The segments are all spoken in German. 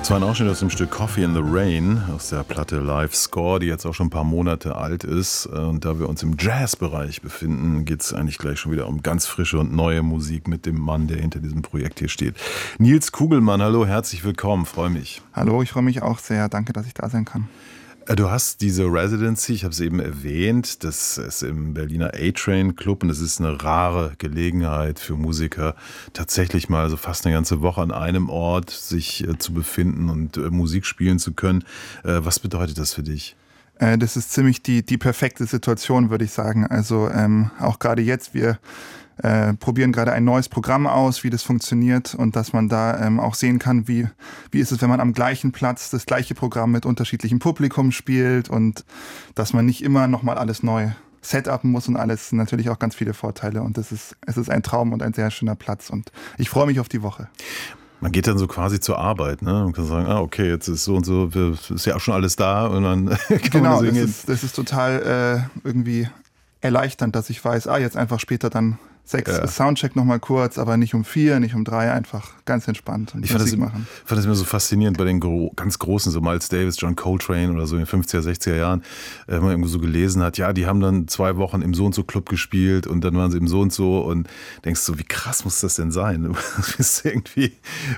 Das war ein Ausschnitt aus dem Stück Coffee in the Rain aus der Platte Live Score, die jetzt auch schon ein paar Monate alt ist. Und da wir uns im Jazzbereich befinden, geht es eigentlich gleich schon wieder um ganz frische und neue Musik mit dem Mann, der hinter diesem Projekt hier steht. Nils Kugelmann, hallo, herzlich willkommen, freue mich. Hallo, ich freue mich auch sehr, danke, dass ich da sein kann. Du hast diese Residency, ich habe es eben erwähnt, das ist im Berliner A-Train Club und es ist eine rare Gelegenheit für Musiker, tatsächlich mal so fast eine ganze Woche an einem Ort sich zu befinden und Musik spielen zu können. Was bedeutet das für dich? Das ist ziemlich die perfekte Situation, würde ich sagen. Also auch gerade jetzt, wir probieren gerade ein neues Programm aus, wie das funktioniert und dass man da auch sehen kann, wie ist es, wenn man am gleichen Platz das gleiche Programm mit unterschiedlichem Publikum spielt und dass man nicht immer nochmal alles neu setupen muss und alles, natürlich auch ganz viele Vorteile und es ist ein Traum und ein sehr schöner Platz und ich freue mich auf die Woche. Man geht dann so quasi zur Arbeit, ne? Man kann sagen, okay, jetzt ist so und so, ist ja auch schon alles da und dann kann man singen. Das ist total irgendwie erleichternd, dass ich weiß, jetzt einfach später dann 6 Soundcheck nochmal kurz, aber nicht um 4, nicht um 3, einfach ganz entspannt und Musik machen. Ich fand das immer so faszinierend bei den ganz Großen, so Miles Davis, John Coltrane oder so in den 50er, 60er Jahren, wenn man irgendwo so gelesen hat, ja, die haben dann 2 Wochen im so und so Club gespielt und dann waren sie im so und so und denkst so, wie krass muss das denn sein? Du bist irgendwie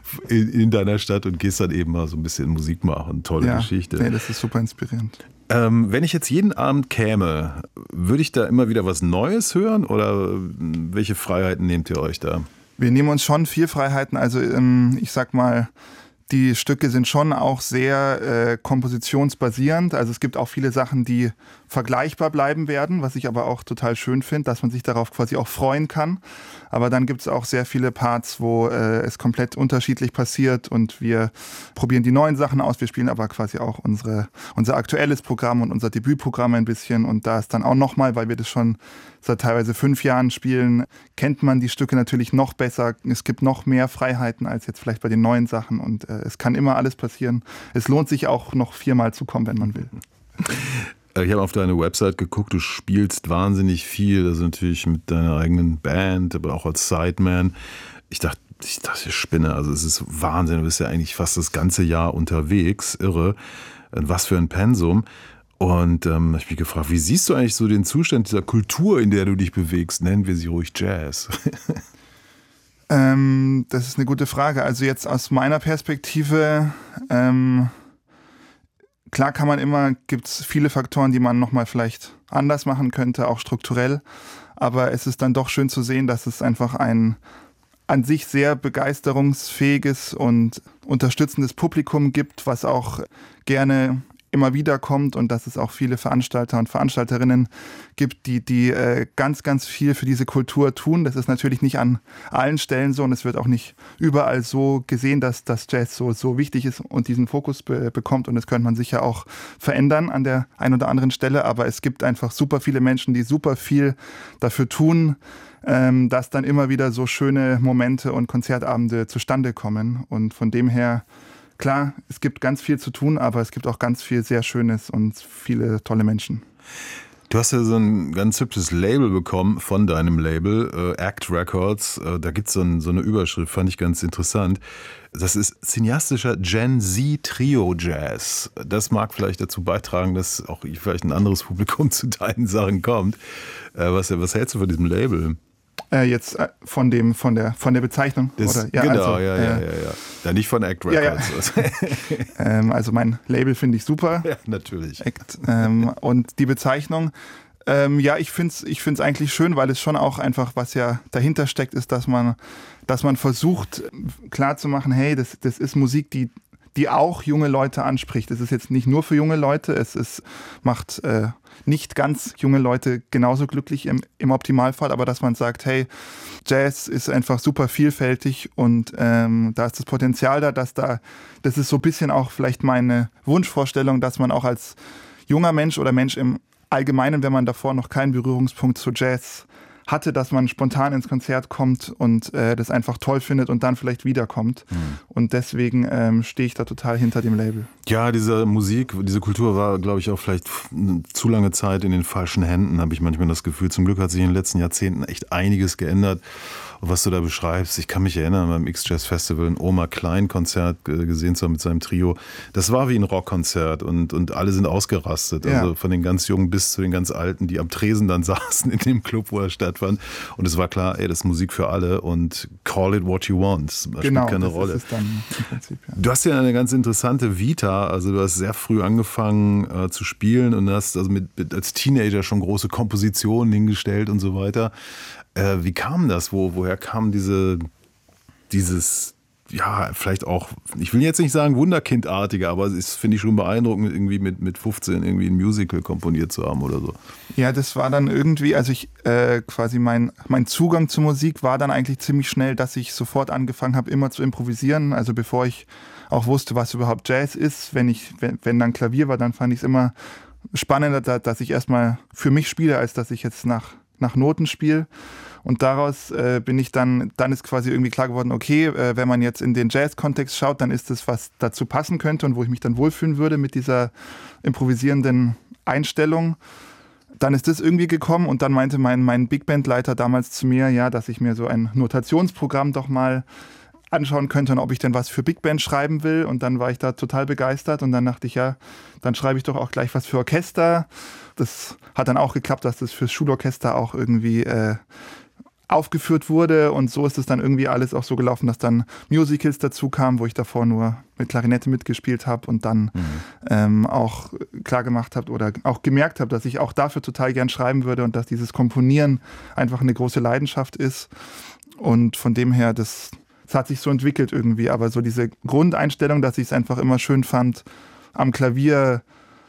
in deiner Stadt und gehst dann eben mal so ein bisschen Musik machen, tolle Geschichte. Nee, das ist super inspirierend. Wenn ich jetzt jeden Abend käme, würde ich da immer wieder was Neues hören oder welche Freiheiten nehmt ihr euch da? Wir nehmen uns schon viel Freiheiten, also ich sag mal, die Stücke sind schon auch sehr kompositionsbasierend, also es gibt auch viele Sachen, die vergleichbar bleiben werden, was ich aber auch total schön finde, dass man sich darauf quasi auch freuen kann. Aber dann gibt es auch sehr viele Parts, wo es komplett unterschiedlich passiert und wir probieren die neuen Sachen aus. Wir spielen aber quasi auch unser aktuelles Programm und unser Debütprogramm ein bisschen. Und da ist dann auch nochmal, weil wir das schon seit teilweise 5 Jahren spielen, kennt man die Stücke natürlich noch besser. Es gibt noch mehr Freiheiten als jetzt vielleicht bei den neuen Sachen. Und es kann immer alles passieren. Es lohnt sich auch noch 4-mal zu kommen, wenn man will. Ich habe auf deine Website geguckt, du spielst wahnsinnig viel, also natürlich mit deiner eigenen Band, aber auch als Sideman. Ich dachte, ich spinne, also es ist Wahnsinn, du bist ja eigentlich fast das ganze Jahr unterwegs, irre. Was für ein Pensum. Und ich habe mich gefragt, wie siehst du eigentlich so den Zustand dieser Kultur, in der du dich bewegst? Nennen wir sie ruhig Jazz. Das ist eine gute Frage. Also jetzt aus meiner Perspektive, klar gibt es viele Faktoren, die man nochmal vielleicht anders machen könnte, auch strukturell. Aber es ist dann doch schön zu sehen, dass es einfach ein an sich sehr begeisterungsfähiges und unterstützendes Publikum gibt, was auch gerne immer wieder kommt und dass es auch viele Veranstalter und Veranstalterinnen gibt, die ganz, ganz viel für diese Kultur tun. Das ist natürlich nicht an allen Stellen so und es wird auch nicht überall so gesehen, dass das Jazz so wichtig ist und diesen Fokus bekommt und das könnte man sicher auch verändern an der einen oder anderen Stelle, aber es gibt einfach super viele Menschen, die super viel dafür tun, dass dann immer wieder so schöne Momente und Konzertabende zustande kommen und von dem her klar, es gibt ganz viel zu tun, aber es gibt auch ganz viel sehr Schönes und viele tolle Menschen. Du hast ja so ein ganz hübsches Label bekommen von deinem Label, Act Records. Da gibt es so eine Überschrift, fand ich ganz interessant. Das ist cineastischer Gen Z Trio Jazz. Das mag vielleicht dazu beitragen, dass auch vielleicht ein anderes Publikum zu deinen Sachen kommt. Was hältst du von diesem Label? Jetzt von der Bezeichnung? Das, oder? Ja, genau, also, ja. Nicht von Act Records. Ja. Also mein Label finde ich super. Ja, natürlich. Act, und die Bezeichnung, ich finde es eigentlich schön, weil es schon auch einfach, was ja dahinter steckt, ist, dass man versucht klarzumachen, hey, das ist Musik, die auch junge Leute anspricht. Es ist jetzt nicht nur für junge Leute, es macht nicht ganz junge Leute genauso glücklich im Optimalfall, aber dass man sagt, hey, Jazz ist einfach super vielfältig und da ist das Potenzial da, das ist so ein bisschen auch vielleicht meine Wunschvorstellung, dass man auch als junger Mensch oder Mensch im Allgemeinen, wenn man davor noch keinen Berührungspunkt zu Jazz hatte, dass man spontan ins Konzert kommt und das einfach toll findet und dann vielleicht wiederkommt. Und deswegen stehe ich da total hinter dem Label. Ja, diese Musik, diese Kultur war, glaube ich, auch vielleicht eine zu lange Zeit in den falschen Händen, habe ich manchmal das Gefühl. Zum Glück hat sich in den letzten Jahrzehnten echt einiges geändert. Was du da beschreibst, ich kann mich erinnern, beim X-Jazz Festival ein Oma Klein-Konzert gesehen zu haben mit seinem Trio. Das war wie ein Rockkonzert und alle sind ausgerastet. Ja. Also von den ganz Jungen bis zu den ganz Alten, die am Tresen dann saßen in dem Club, wo er stattfand. Und es war klar, ey, das ist Musik für alle und call it what you want. Das spielt keine Rolle. Ist es dann im Prinzip, ja. Du hast ja eine ganz interessante Vita. Also du hast sehr früh angefangen zu spielen und hast also als Teenager schon große Kompositionen hingestellt und so weiter. Wie kam das? Woher kam dieses, ja, vielleicht auch, ich will jetzt nicht sagen Wunderkindartige, aber es finde ich schon beeindruckend, irgendwie mit 15 irgendwie ein Musical komponiert zu haben oder so. Ja, das war dann irgendwie, also ich quasi mein Zugang zur Musik war dann eigentlich ziemlich schnell, dass ich sofort angefangen habe, immer zu improvisieren. Also bevor ich auch wusste, was überhaupt Jazz ist, wenn dann Klavier war, dann fand ich es immer spannender, dass ich erstmal für mich spiele, als dass ich jetzt nach Noten spiele. Und daraus bin ich dann ist quasi irgendwie klar geworden, okay, wenn man jetzt in den Jazz-Kontext schaut, dann ist das, was dazu passen könnte und wo ich mich dann wohlfühlen würde mit dieser improvisierenden Einstellung. Dann ist das irgendwie gekommen und dann meinte mein Big Band-Leiter damals zu mir, ja, dass ich mir so ein Notationsprogramm doch mal anschauen könnte und ob ich denn was für Big Band schreiben will. Und dann war ich da total begeistert und dann dachte ich, ja, dann schreibe ich doch auch gleich was für Orchester. Das hat dann auch geklappt, dass das fürs Schulorchester auch irgendwie aufgeführt wurde und so ist es dann irgendwie alles auch so gelaufen, dass dann Musicals dazu kamen, wo ich davor nur mit Klarinette mitgespielt habe und dann auch klar gemacht habe oder auch gemerkt habe, dass ich auch dafür total gern schreiben würde und dass dieses Komponieren einfach eine große Leidenschaft ist und von dem her, das hat sich so entwickelt irgendwie, aber so diese Grundeinstellung, dass ich es einfach immer schön fand, am Klavier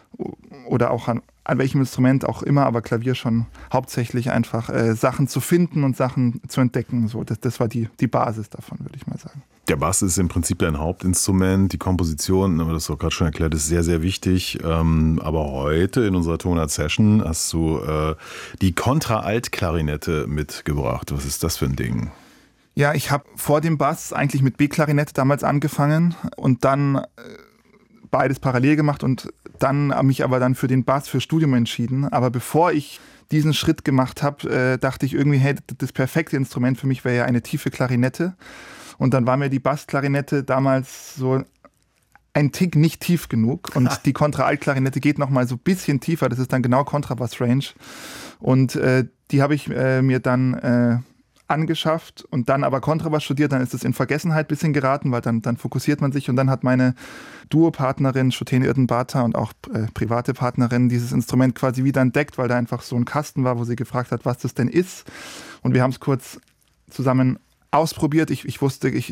oder auch an welchem Instrument auch immer, aber Klavier schon hauptsächlich einfach Sachen zu finden und Sachen zu entdecken. So, das war die Basis davon, würde ich mal sagen. Der Bass ist im Prinzip dein Hauptinstrument. Die Komposition, aber das hast du auch gerade schon erklärt, ist sehr, sehr wichtig. Aber heute in unserer Tonart-Session hast du die Kontra-Alt-Klarinette mitgebracht. Was ist das für ein Ding? Ja, ich habe vor dem Bass eigentlich mit B-Klarinette damals angefangen und dann beides parallel gemacht und dann mich aber dann für den Bass für Studium entschieden. Aber bevor ich diesen Schritt gemacht habe, dachte ich irgendwie, hey, das perfekte Instrument für mich wäre ja eine tiefe Klarinette. Und dann war mir die Bassklarinette damals so ein Tick nicht tief genug. Und die Kontra-Alt-Klarinette geht nochmal so ein bisschen tiefer. Das ist dann genau Kontrabass-Range. Und die habe ich mir dann angeschafft und dann aber Kontrabass studiert, dann ist es in Vergessenheit ein bisschen geraten, weil dann fokussiert man sich und dann hat meine Duopartnerin Shotene Irden-Bata und auch private Partnerin dieses Instrument quasi wieder entdeckt, weil da einfach so ein Kasten war, wo sie gefragt hat, was das denn ist und wir haben es kurz zusammen ausprobiert. Ich wusste, ich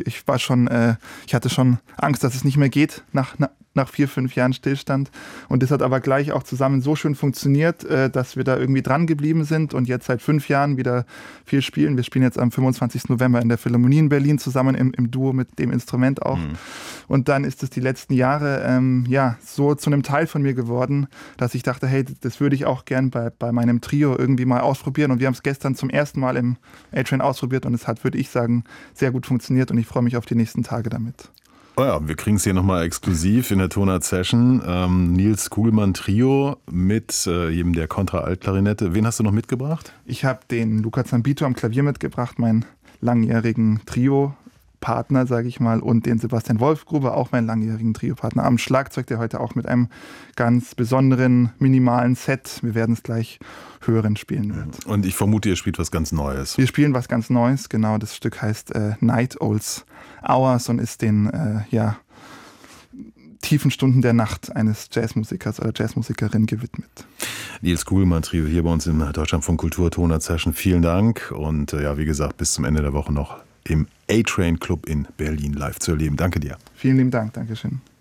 hatte schon Angst, dass es nicht mehr geht nach 4-5 Jahren Stillstand. Und das hat aber gleich auch zusammen so schön funktioniert, dass wir da irgendwie dran geblieben sind und jetzt seit 5 Jahren wieder viel spielen. Wir spielen jetzt am 25. November in der Philharmonie in Berlin zusammen im Duo mit dem Instrument auch. Und dann ist es die letzten Jahre so zu einem Teil von mir geworden, dass ich dachte, hey, das würde ich auch gern bei meinem Trio irgendwie mal ausprobieren. Und wir haben es gestern zum ersten Mal im A-Train ausprobiert und es hat, würde ich sagen, sehr gut funktioniert und ich freue mich auf die nächsten Tage damit. Oh ja, wir kriegen es hier nochmal exklusiv in der Tonart-Session. Nils Kugelmann Trio mit jedem der Kontra-Alt-Klarinette. Wen hast du noch mitgebracht? Ich habe den Luca Zambito am Klavier mitgebracht, meinen langjährigen Trio-Partner, sage ich mal, und den Sebastian Wolfgruber, auch meinen langjährigen Trio-Partner am Schlagzeug, der heute auch mit einem ganz besonderen, minimalen Set, wir werden es gleich hören, spielen wird. Und ich vermute, ihr spielt was ganz Neues. Wir spielen was ganz Neues, genau. Das Stück heißt Night Owl's Hours und ist den tiefen Stunden der Nacht eines Jazzmusikers oder Jazzmusikerin gewidmet. Nils Kugelmann Trio hier bei uns im Deutschlandfunk Kultur Tonart Session. Vielen Dank und wie gesagt, bis zum Ende der Woche noch im A-Train Club in Berlin live zu erleben. Danke dir. Vielen lieben Dank, Dankeschön.